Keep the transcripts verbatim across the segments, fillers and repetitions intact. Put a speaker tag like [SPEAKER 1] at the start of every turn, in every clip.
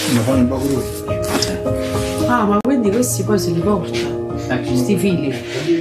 [SPEAKER 1] Mi fanno un po' gruppo.
[SPEAKER 2] Ah, ma quindi questi poi si li porta? Questi fili?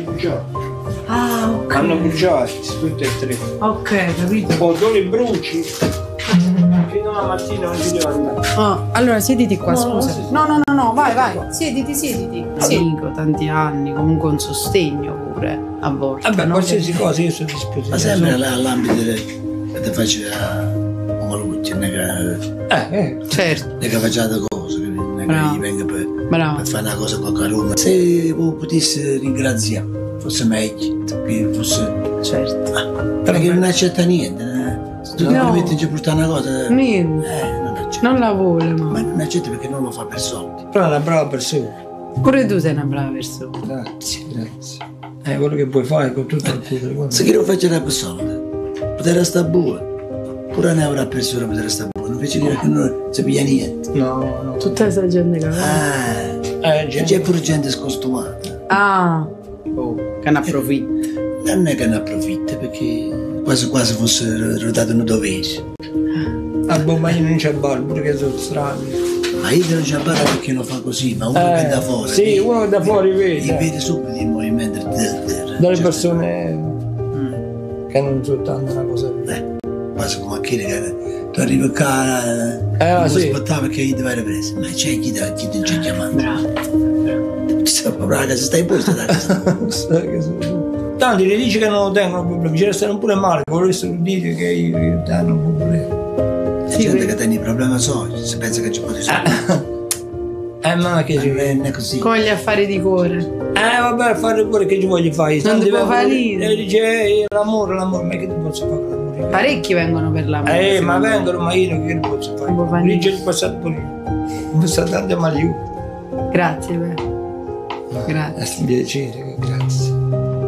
[SPEAKER 2] Ah, ok.
[SPEAKER 1] Hanno bruciati tutti e tre.
[SPEAKER 2] Ok, capito.
[SPEAKER 1] Poi tu li bruci. Fino alla mattina non ci devo andare.
[SPEAKER 2] Ah, allora siediti qua,
[SPEAKER 1] No,
[SPEAKER 2] scusa.
[SPEAKER 1] sì, sì.
[SPEAKER 2] No, no, no, no, vai, vai. Siediti, siediti. Sì. Amico, tanti anni, comunque un sostegno pure a volte.
[SPEAKER 1] Vabbè,
[SPEAKER 2] no?
[SPEAKER 1] qualsiasi cosa io sono a disposizione.
[SPEAKER 3] Ma sempre all'ambito che ti faccia un maluccio, non è che,
[SPEAKER 1] Eh, eh.
[SPEAKER 2] Certo,
[SPEAKER 3] non è che facciate cose, non è che
[SPEAKER 2] Bravo.
[SPEAKER 3] gli venga per,
[SPEAKER 2] bravo.
[SPEAKER 3] per fare una cosa con qualcuno. Se potessi ringraziare, fosse meglio, fosse...
[SPEAKER 2] Certo.
[SPEAKER 3] Ah, perché non accetta niente, eh. Se tu
[SPEAKER 2] No.
[SPEAKER 3] ti metti già a portare una cosa, eh,
[SPEAKER 2] Niente.
[SPEAKER 3] non accetta.
[SPEAKER 2] Non la vuole,
[SPEAKER 3] Ma
[SPEAKER 2] ma.
[SPEAKER 3] non accetta perché non lo fa per soldi.
[SPEAKER 1] Però è una brava persona.
[SPEAKER 2] Pure tu sei una brava persona.
[SPEAKER 1] Grazie, grazie. Eh, quello che puoi fare con tutto il cuore.
[SPEAKER 3] Se chi lo faceva per soldi, poteva stare buono. Pure ne avrà persone potrà stare buono, invece che non si piglia niente.
[SPEAKER 1] No, no.
[SPEAKER 2] Tutta questa gente che va.
[SPEAKER 3] Ah,
[SPEAKER 1] Eh, gente.
[SPEAKER 3] c'è pure gente scostumata.
[SPEAKER 2] Ah, oh, che ne approfitta.
[SPEAKER 3] Non è che ne approfitta perché quasi quasi fosse rodato un dovere.
[SPEAKER 1] Ah, boh, ma io non c'è barba perché sono strani.
[SPEAKER 3] Ma io non c'è barba perché lo fa così, ma uno che da fuori.
[SPEAKER 1] Sì, uno che da fuori
[SPEAKER 3] Gli
[SPEAKER 1] vede.
[SPEAKER 3] vede subito il movimento del terra.
[SPEAKER 1] Dalle persone che non sono tanto una cosa.
[SPEAKER 3] Eh, quasi come a chi che tu arrivi qua,
[SPEAKER 1] Eh,
[SPEAKER 3] non
[SPEAKER 1] sì.
[SPEAKER 3] puoi aspettare perché gli deve presa. Ma c'è chi ti chi ti c'è chiamato.
[SPEAKER 2] Bravo.
[SPEAKER 3] Sta proprio la casa, stai posto da casa.
[SPEAKER 1] Tanti le dici che non lo tengono problemi, ci restano pure male, vorresti dire che io, io danno un problema.
[SPEAKER 3] La gente che tiene i problemi soli, si pensa che ci può risolvere.
[SPEAKER 1] Eh, ma che ci
[SPEAKER 3] Non è- non è così.
[SPEAKER 2] Con gli affari di cuore.
[SPEAKER 1] Eh, vabbè, fare pure che ci voglio fare.
[SPEAKER 2] Non
[SPEAKER 1] Tanti
[SPEAKER 2] ti può
[SPEAKER 1] vengono-
[SPEAKER 2] fare ridere.
[SPEAKER 1] E dice, eh, l'amore, l'amore, ma che ti posso fare con l'amore?
[SPEAKER 2] Parecchi vengono per l'amore.
[SPEAKER 1] Eh, ma vengono, ma io che ne posso fare?
[SPEAKER 2] Non può fare
[SPEAKER 1] Lì c'è passato pure io. Ho passato tante male io.
[SPEAKER 2] Grazie, beh. Grazie.
[SPEAKER 1] È un piacere, grazie.